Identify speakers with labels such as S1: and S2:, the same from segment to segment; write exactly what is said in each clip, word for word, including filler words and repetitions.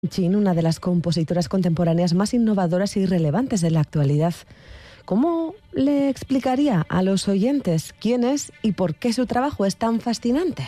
S1: Chin, una de las compositoras contemporáneas más innovadoras y relevantes de la actualidad. ¿Cómo le explicaría a los oyentes quién es y por qué su trabajo es tan fascinante?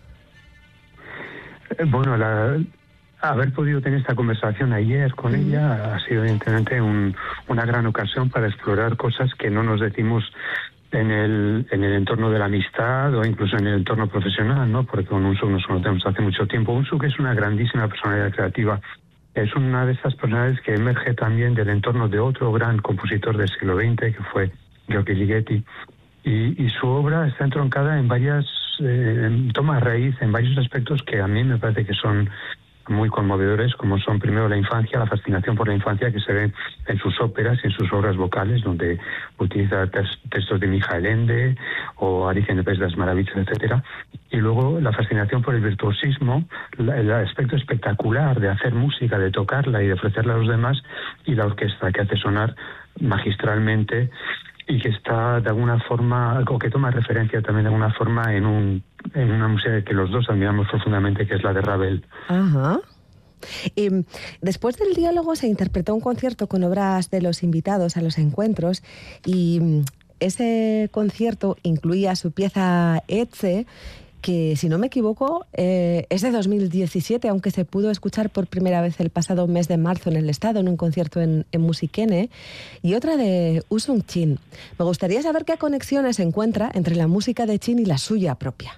S2: Bueno, la, haber podido tener esta conversación ayer con uh-huh. ella ha sido evidentemente un, una gran ocasión para explorar cosas que no nos decimos en el en el entorno de la amistad o incluso en el entorno profesional, ¿no? Porque con Unsuk nos conocemos hace mucho tiempo. Unsuk es una grandísima personalidad creativa. Es una de esas personalidades que emerge también del entorno de otro gran compositor del siglo veinte, que fue György Ligeti. Y, y su obra está entroncada en varias, eh, toma raíz en varios aspectos que a mí me parece que son muy conmovedores, como son primero la infancia, la fascinación por la infancia que se ve en sus óperas y en sus obras vocales, donde utiliza tes- textos de Mijael Ende o Alicia en el País de las Maravillas, etcétera. Y luego la fascinación por el virtuosismo, la, el aspecto espectacular de hacer música, de tocarla y de ofrecerla a los demás, y la orquesta que hace sonar magistralmente y que está de alguna forma, o que toma referencia también de alguna forma en un en una música que los dos admiramos profundamente, que es la de Ravel.
S1: Ajá. Y después del diálogo se interpretó un concierto con obras de los invitados a los encuentros y ese concierto incluía su pieza Etxe, que si no me equivoco eh, es de dos mil diecisiete, aunque se pudo escuchar por primera vez el pasado mes de marzo en el Estado, en un concierto en, en Musikene, y otra de Usung Chin. Me gustaría saber qué conexiones se encuentra entre la música de Chin y la suya propia.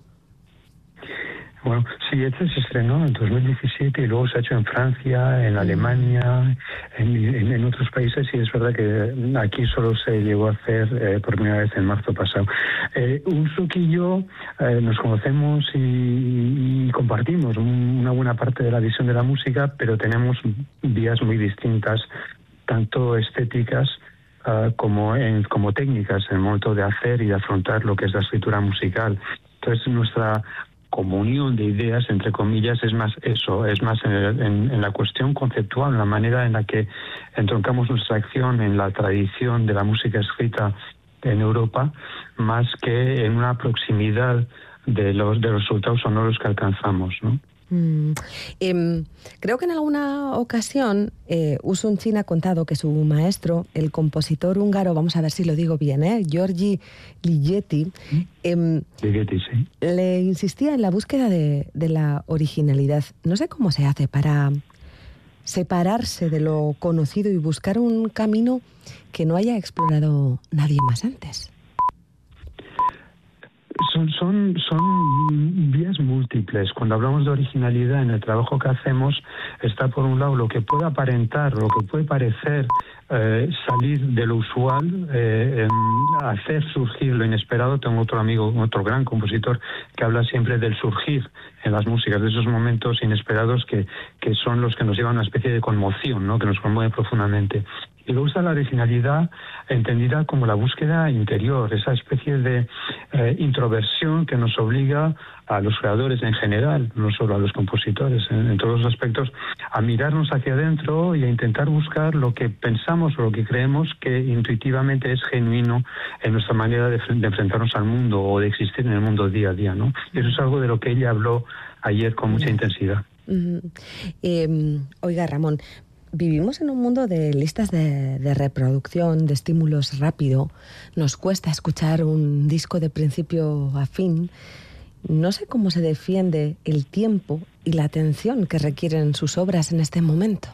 S2: Bueno, sí, este se estrenó en dos mil diecisiete y luego se ha hecho en Francia, en Alemania, en, en, en otros países, y es verdad que aquí solo se llegó a hacer eh, por primera vez en marzo pasado. Eh, Unsuk y yo eh, nos conocemos y, y compartimos un, una buena parte de la visión de la música, pero tenemos vías muy distintas, tanto estéticas uh, como, en, como técnicas, en el momento de hacer y de afrontar lo que es la escritura musical. Entonces, nuestra comunión de ideas, entre comillas, es más eso, es más en, el, en, en la cuestión conceptual, en la manera en la que entroncamos nuestra acción en la tradición de la música escrita en Europa, más que en una proximidad de los, de los resultados sonoros que alcanzamos, ¿no?
S1: Mm. Eh, creo que en alguna ocasión eh, Usung Chin ha contado que su maestro, el compositor húngaro, vamos a ver si lo digo bien, ¿eh? György Ligeti, eh,
S2: Ligeti, sí.
S1: le insistía en la búsqueda de, de la originalidad. No sé cómo se hace para separarse de lo conocido y buscar un camino que no haya explorado nadie más antes.
S2: Son, son, son vías múltiples. Cuando hablamos de originalidad en el trabajo que hacemos, está por un lado lo que puede aparentar, lo que puede parecer eh, salir de lo usual, eh, eh, hacer surgir lo inesperado. Tengo otro amigo, otro gran compositor, que habla siempre del surgir en las músicas, de esos momentos inesperados que, que son los que nos llevan a una especie de conmoción, ¿no? Que nos conmueve profundamente. Y luego está la originalidad entendida como la búsqueda interior, esa especie de eh, introversión que nos obliga a los creadores en general, no solo a los compositores, en, en todos los aspectos, a mirarnos hacia adentro y a intentar buscar lo que pensamos o lo que creemos que intuitivamente es genuino en nuestra manera de, de enfrentarnos al mundo o de existir en el mundo día a día, ¿no? Y eso es algo de lo que ella habló ayer con mucha intensidad.
S1: Uh-huh. Eh, oiga, Ramón, vivimos en un mundo de listas de, de reproducción, de estímulos rápido. Nos cuesta escuchar un disco de principio a fin. No sé cómo se defiende el tiempo y la atención que requieren sus obras en este momento.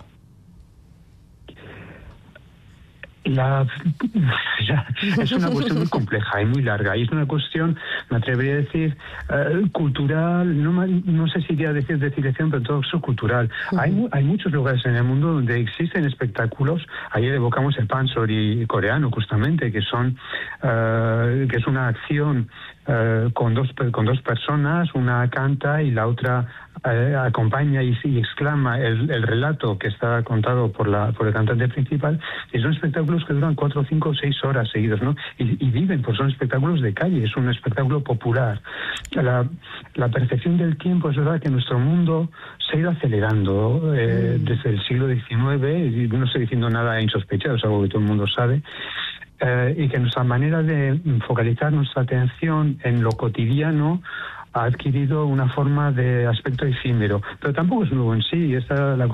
S2: La, ya, es una cuestión muy compleja y muy larga, y es una cuestión, me atrevería a decir, uh, cultural, no, no sé si iría a decir de dirección, pero todo eso cultural. Uh-huh. Hay, hay muchos lugares en el mundo donde existen espectáculos. Ayer evocamos el pansori coreano, justamente, que son uh, que es una acción uh, con dos con dos personas, una canta y la otra uh, acompaña y, y exclama el, el relato que está contado por la por el cantante principal, y son espectáculos que duran cuatro, cinco, seis horas seguidos, ¿no? Y, y viven, pues son espectáculos de calle, es un espectáculo popular. La, la percepción del tiempo, es verdad que nuestro mundo se ha ido acelerando eh, mm. desde el siglo diecinueve, y no estoy diciendo nada insospechado, es algo que todo el mundo sabe, eh, y que nuestra manera de focalizar nuestra atención en lo cotidiano ha adquirido una forma de aspecto efímero, pero tampoco es nuevo en sí. Esta, la